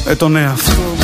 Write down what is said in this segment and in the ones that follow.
τον εαυτό μου.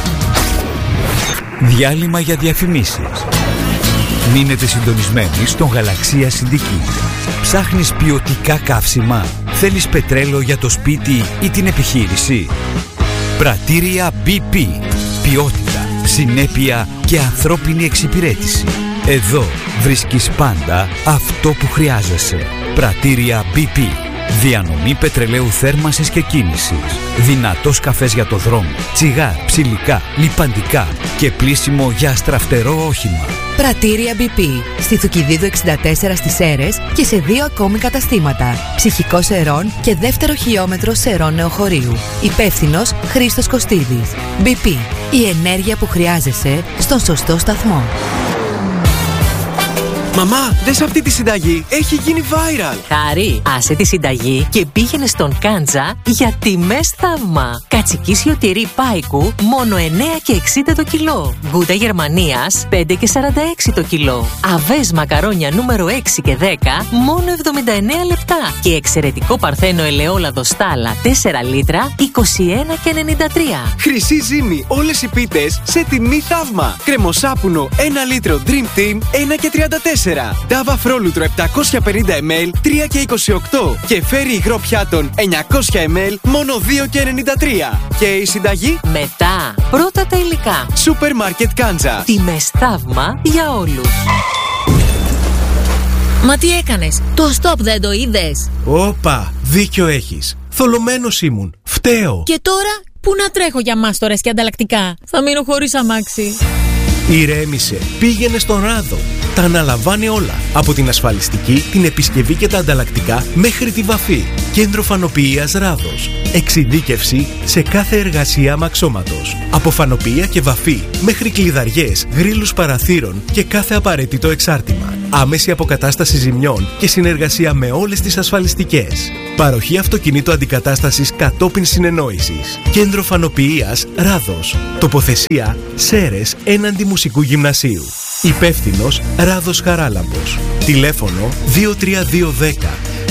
Διάλειμμα για διαφημίσεις. Μείνετε συντονισμένοι στον Γαλαξία Συντική. Ψάχνεις ποιοτικά καύσιμα? Θέλεις πετρέλαιο για το σπίτι ή την επιχείρηση? Πρατήρια BP. Ποιότητα, συνέπεια και ανθρώπινη εξυπηρέτηση. Εδώ βρίσκεις πάντα αυτό που χρειάζεσαι. Πρατήρια BP. Διανομή πετρελαίου θέρμανσης και κίνησης. Δυνατός καφές για το δρόμο. Τσιγάρ, ψηλικά, λιπαντικά και πλύσιμο για αστραφτερό όχημα. Πρατήρια BP. Στη Θουκυδίδου 64 στις Σέρρες και σε 2 ακόμη καταστήματα. Ψυχικός Ερών και δεύτερο χιλιόμετρο Σερών Νεοχωρίου. Υπεύθυνος Χρήστος Κωστίδης. BP. Η ενέργεια που χρειάζεσαι στον σωστό σταθμό. Μαμά, δες αυτή τη συνταγή. Έχει γίνει viral. Χάρη, άσε τη συνταγή και πήγαινε στον Κάντζα για τιμές θαύμα. Κατσικίσιο τυρί Πάικου, μόνο 9,60 το κιλό. Γκούτα Γερμανίας, 5,46 το κιλό. Αβές μακαρόνια νούμερο 6 και 10, μόνο 79 λεπτά. Και εξαιρετικό παρθένο ελαιόλαδο στάλα 4 λίτρα, 21,93. Χρυσή Ζύμη, όλες οι πίτες σε τιμή θαύμα. Κρεμοσάπουνο 1 λίτρο Dream Team, 1,34. Ντάβα φρόλουτρο 750 ml, 3,28. Και φέρι υγρό πιάτων 900 ml, μόνο 2,93. Και η συνταγή? Μετά, πρώτα τα υλικά. Σούπερ Μάρκετ Κάντζα. Τιμές θαύμα για όλους. Μα τι έκανες? Το stop δεν το είδες? Όπα, δίκιο έχεις. Θολωμένος ήμουν. Φταίω. Και τώρα, πού να τρέχω για μάστορες και ανταλλακτικά? Θα μείνω χωρίς αμάξι. Ηρέμησε. Πήγαινε στον Ράδο. Τα αναλαμβάνει όλα. Από την ασφαλιστική, την επισκευή και τα ανταλλακτικά μέχρι τη βαφή. Κέντρο Φανοποιείας Ράδος. Εξειδίκευση σε κάθε εργασία αμαξώματος. Από φανοποιεία και βαφή μέχρι κλειδαριές, γρίλους παραθύρων και κάθε απαραίτητο εξάρτημα. Άμεση αποκατάσταση ζημιών και συνεργασία με όλες τις ασφαλιστικές. Παροχή αυτοκινήτου αντικατάστασης κατόπιν συνεννόησης. Κέντρο Φανοποιείας Ράδος. Τοποθεσία Σέρρες έναντι Μουσικού Γυμνασίου. Υπεύθυνος Ράδος Χαράλαμπος. Τηλέφωνο 23210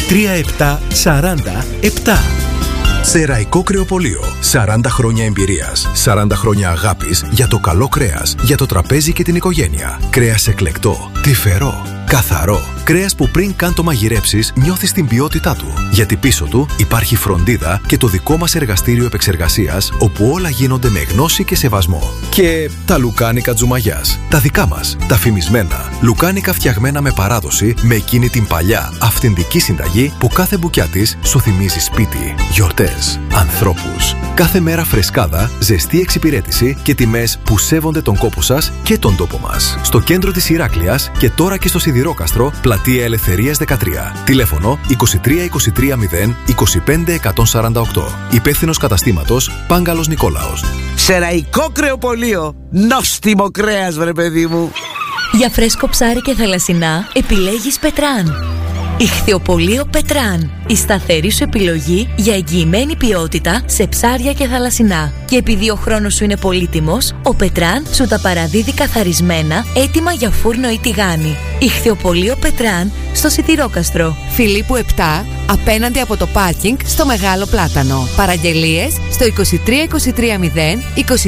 3747. Σεραϊκό Κρεοπωλείο. 40 χρόνια εμπειρίας. 40 χρόνια αγάπης για το καλό κρέας, για το τραπέζι και την οικογένεια. Κρέας εκλεκτό, τυφερό, καθαρό. Κρέας που πριν καν το μαγειρέψεις νιώθεις την ποιότητά του. Γιατί πίσω του υπάρχει φροντίδα και το δικό μας εργαστήριο επεξεργασίας, όπου όλα γίνονται με γνώση και σεβασμό. Και τα λουκάνικα Τζουμαγιάς. Τα δικά μας, τα φημισμένα. Λουκάνικα φτιαγμένα με παράδοση, με εκείνη την παλιά αυθεντική συνταγή που κάθε μπουκιά της σου θυμίζει σπίτι, γιορτές, ανθρώπους. Κάθε μέρα φρεσκάδα, ζεστή εξυπηρέτηση και τιμές που σέβονται τον κόπο σας και τον τόπο μας. Στο κέντρο της Ηράκλειας και τώρα και στο Σιδηρόκαστρο, πλατεία Ελευθερίας 13. Τηλέφωνο 23-23-0 25-148. Υπεύθυνος καταστήματος Πάγκαλος Νικόλαος. Σεραϊκό Κρεοπωλείο. Νόστιμο κρέας, βρε παιδί μου. Για φρέσκο ψάρι και θαλασσινά επιλέγεις Πετράν. Ιχθυοπωλείο Πετράν. Η σταθερή σου επιλογή για εγγυημένη ποιότητα σε ψάρια και θαλασσινά. Και επειδή ο χρόνος σου είναι πολύτιμος, ο Πετράν σου τα παραδίδει καθαρισμένα, έτοιμα για φούρνο ή τηγάνι. Ιχθυοπωλείο Πετράν στο Σιδηρόκαστρο. Φιλίππου 7, απέναντι από το πάρκινγκ στο Μεγάλο Πλάτανο. Παραγγελίες στο 23-23-0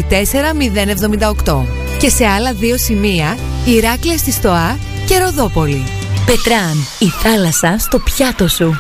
24-078. Και σε άλλα 2 σημεία, Ηράκλεια στη Στοά και Ροδόπολη. Πετράν, η θάλασσα στο πιάτο σου.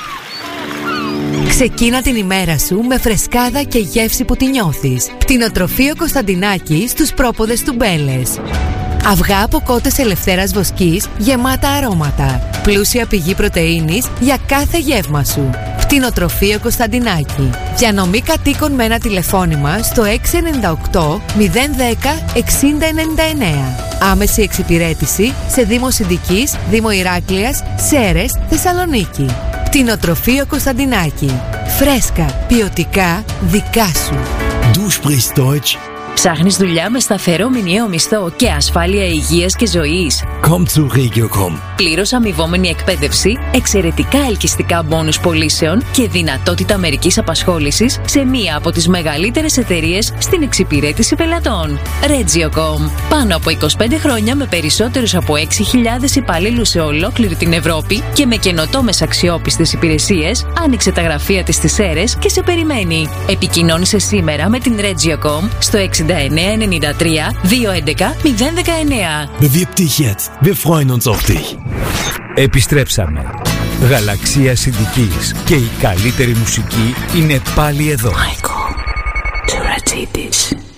Ξεκίνα την ημέρα σου με φρεσκάδα και γεύση που τη νιώθεις. Κτηνοτροφείο Κωνσταντινάκη στους πρόποδες του Μπέλες. Αυγά από κότες ελευθέρας βοσκής γεμάτα αρώματα. Πλούσια πηγή πρωτεΐνης για κάθε γεύμα σου. Κτηνοτροφείο Κωνσταντινάκη. Διανομή κατοίκων με ένα τηλεφώνημα στο 698 010 6099. Άμεση εξυπηρέτηση σε Δήμο Συντικής, Δήμο Ηράκλειας, Σέρρες, Θεσσαλονίκη. Κτηνοτροφείο Κωνσταντινάκη. Φρέσκα, ποιοτικά, δικά σου. Du sprichst Deutsch? Ψάχνεις δουλειά με σταθερό μηνιαίο μισθό και ασφάλεια υγείας και ζωής? Komm zu Regiocom. Πλήρως αμοιβόμενη εκπαίδευση, εξαιρετικά ελκυστικά μπόνους πωλήσεων και δυνατότητα μερικής απασχόλησης σε μία από τις μεγαλύτερες εταιρείες στην εξυπηρέτηση πελατών. Regiocom. Πάνω από 25 χρόνια με περισσότερους από 6.000 υπαλλήλους σε ολόκληρη την Ευρώπη και με καινοτόμες αξιόπιστες υπηρεσίες, άνοιξε τα γραφεία της στις Σέρρες και σε περιμένει. Επικοινώνησε σήμερα με την Regiocom στο 6993 211 019. Bewirb dich jetzt. Wir freuen uns auf dich. Επιστρέψαμε. Γαλαξία Συντικής και η καλύτερη μουσική είναι πάλι εδώ. Michael, to